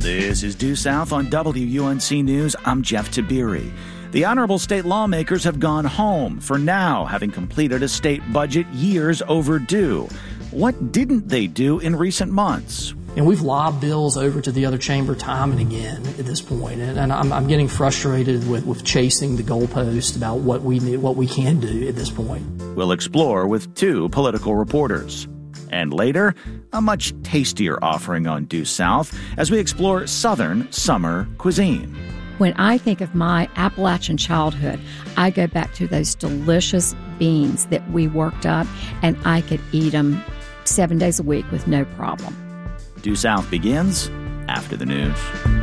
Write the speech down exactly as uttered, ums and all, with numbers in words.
This is Due South on W U N C News. I'm Jeff Tiberi. The honorable state lawmakers have gone home for now, having completed a state budget years overdue. What didn't they do in recent months? And we've lobbed bills over to the other chamber time and again at this point, and, and I'm, I'm getting frustrated with, with chasing the goalpost about what we need, what we can do at this point. We'll explore with two political reporters. And later, a much tastier offering on Due South as we explore Southern summer cuisine. When I think of my Appalachian childhood, I go back to those delicious beans that we worked up, and I could eat them seven days a week with no problem. Due South begins after the news.